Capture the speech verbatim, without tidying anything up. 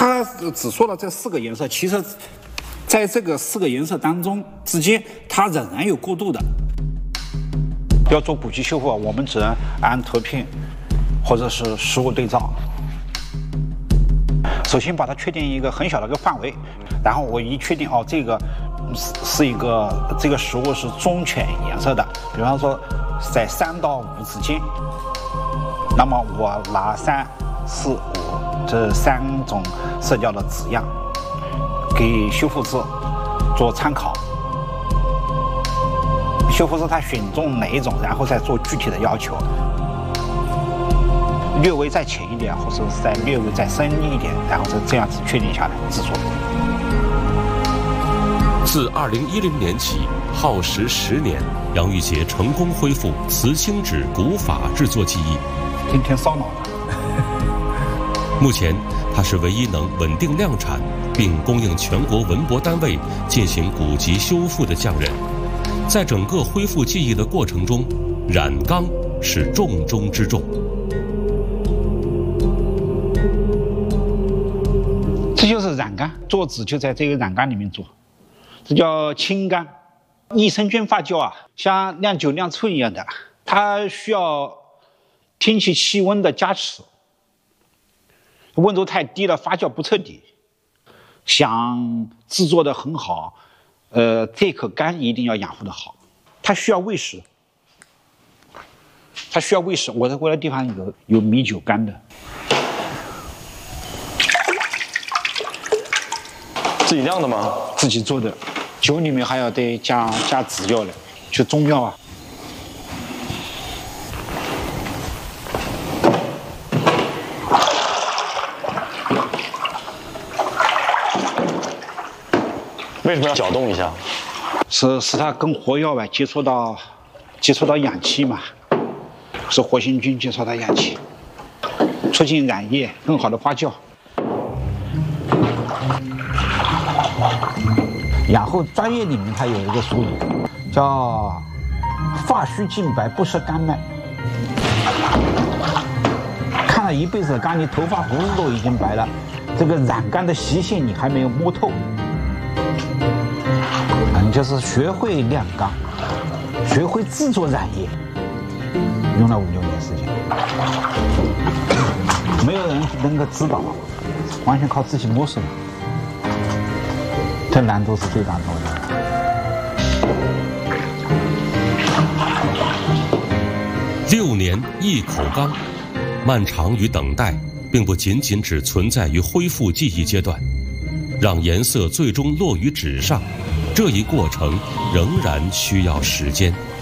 他只说了这四个颜色，其实在这个四个颜色当中之间，它仍然有过渡的。要做补漆修复，我们只能按图片或者是实物对照。首先把它确定一个很小的一个范围，然后我一确定哦，这个是是一个这个实物是中浅颜色的，比方说在三到五之间，那么我拿三、四、五这三种色调的纸样给修复师做参考。修复师他选中哪一种，然后再做具体的要求。略微再浅一点，或者是再略微再深一点，然后是这样子确定下来制作。 自二零一零年起，耗时十年，杨玉杰成功恢复瓷青纸古法制作技艺， 天天烧脑的。 目前，他是唯一能稳定量产并供应全国文博单位进行古籍修复的匠人。在整个恢复技艺的过程中，染缸是重中之重。 这就是染缸，做纸就在这个染缸里面做，这叫青缸。益生菌发酵啊，像酿酒酿醋一样的，它需要天气气温的加持，温度太低了，发酵不彻底。想制作的很好，呃，这口缸一定要养护的好，它需要喂食，它需要喂食。我在我的地方有有米酒缸的。 自己酿的吗？ 自己做的，酒里面还要得加加籽料的，就中药啊。 为什么要搅动一下？ 是使它跟活药吧接触到接触到氧气嘛，是活性菌接触到氧气，促进染液更好的发酵。养护专业里面它有一个术语，叫发须净白不失肝脉。看了一辈子缸，你头发胡子都已经白了，这个染缸的习性你还没有摸透。你就是学会晾缸，学会制作染液，用了五六年时间，没有人能够指导，完全靠自己摸索。这难度是最大的。 六年一口缸，漫长与等待，并不仅仅只存在于恢复技艺阶段，让颜色最终落于纸上，这一过程仍然需要时间。